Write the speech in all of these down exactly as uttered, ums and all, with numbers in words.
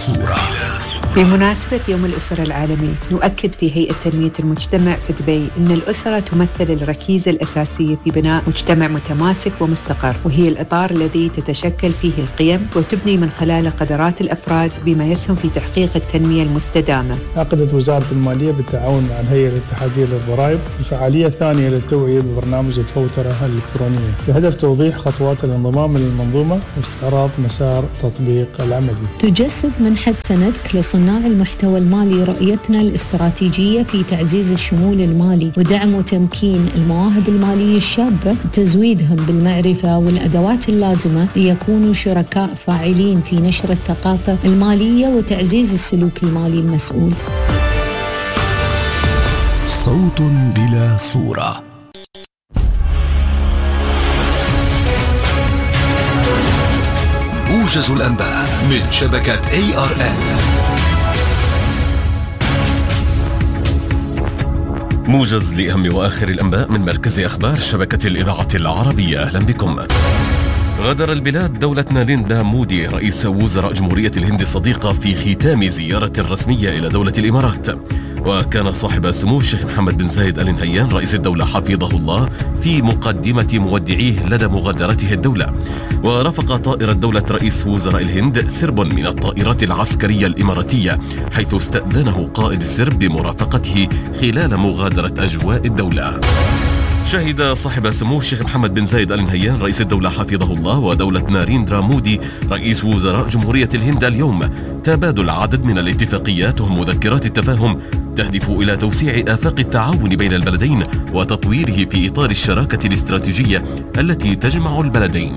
صورة. بمناسبة يوم الأسرة العالمي نؤكد في هيئة تنمية المجتمع في دبي أن الأسرة تمثل الركيزة الأساسية في بناء مجتمع متماسك ومستقر، وهي الإطار الذي تتشكل فيه القيم وتبني من خلاله قدرات الأفراد بما يسهم في تحقيق التنمية المستدامة. عقدت وزارة المالية بالتعاون مع الهيئة الاتحادية للضرائب الفعالية الثانية للتوعية ببرنامج الفوترة الإلكترونية بهدف توضيح خطوات الانضمام للمنظومة واستعراض مسار تطبيق العملي. تجسد منحة سندك لصناع المحتوى المالي رؤيتنا الاستراتيجية في تعزيز الشمول المالي ودعم وتمكين المواهب المالية الشابة، تزويدهم بالمعرفة والأدوات اللازمة ليكونوا شركاء فاعلين في نشر الثقافة المالية وتعزيز السلوك المالي المسؤول. صوت بلا صورة. موجز الأنباء من شبكة إيه آر إل. موجز لأهم وآخر الأنباء من مركز أخبار شبكة الإذاعة العربية. أهلا بكم. غادر البلاد دولة ناريندرا مودي رئيس وزراء جمهورية الهند الصديقة في ختام زيارة رسمية إلى دولة الإمارات. وكان صاحب سمو الشيخ محمد بن زايد آل نهيان رئيس الدولة حفظه الله في مقدمة مودعيه لدى مغادرته الدولة. ورافق طائرة دولة رئيس وزراء الهند سرب من الطائرات العسكرية الإماراتية، حيث استأذنه قائد السرب بمرافقته خلال مغادرة أجواء الدولة. شهد صاحب سمو الشيخ محمد بن زايد آل نهيان رئيس الدولة حفظه الله ودولة ناريندرا مودي رئيس وزراء جمهورية الهند اليوم تبادل عدد من الاتفاقيات ومذكرات التفاهم تهدف إلى توسيع آفاق التعاون بين البلدين وتطويره في إطار الشراكة الاستراتيجية التي تجمع البلدين.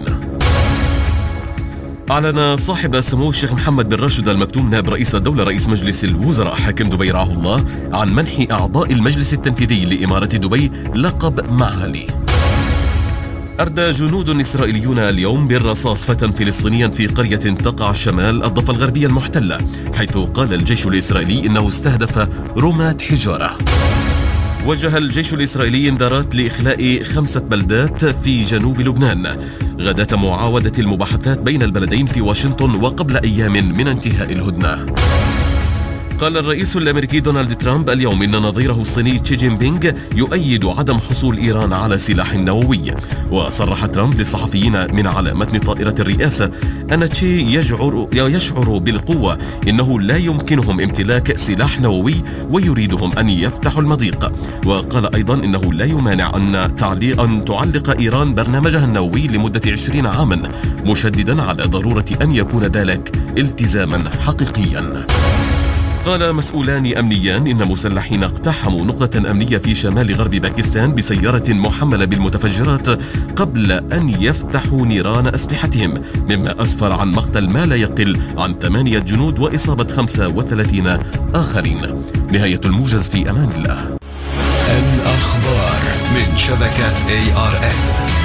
أعلن صاحب سمو الشيخ محمد بن راشد آل مكتوم نائب رئيس الدولة رئيس مجلس الوزراء حاكم دبي رعاه الله عن منح أعضاء المجلس التنفيذي لإمارة دبي لقب معالي. أردى جنود إسرائيليون اليوم بالرصاص فتى فلسطينيا في قرية تقع شمال الضفة الغربية المحتلة، حيث قال الجيش الإسرائيلي إنه استهدف رماة حجارة. وجه الجيش الإسرائيلي إنذارات لإخلاء خمسة بلدات في جنوب لبنان غداة معاودة المباحثات بين البلدين في واشنطن وقبل أيام من انتهاء الهدنة. قال الرئيس الأمريكي دونالد ترامب اليوم إن نظيره الصيني تشي جين بينغ يؤيد عدم حصول إيران على سلاح نووي. وصرح ترامب للصحفيين من على متن طائرة الرئاسة أن تشي يشعر, يشعر بالقوة، إنه لا يمكنهم امتلاك سلاح نووي ويريدهم أن يفتحوا المضيق. وقال أيضا إنه لا يمانع أن, تعليق أن تعلق إيران برنامجها النووي لمدة عشرين عاما، مشددا على ضرورة أن يكون ذلك التزاما حقيقيا. قال مسؤولان أمنيان إن مسلحين اقتحموا نقطة أمنية في شمال غرب باكستان بسيارة محملة بالمتفجرات قبل أن يفتحوا نيران أسلحتهم، مما أسفر عن مقتل ما لا يقل عن ثمانية جنود وإصابة خمسة وثلاثين آخرين. نهاية الموجز، في أمان الله. الأخبار من شبكة إيه آر إل.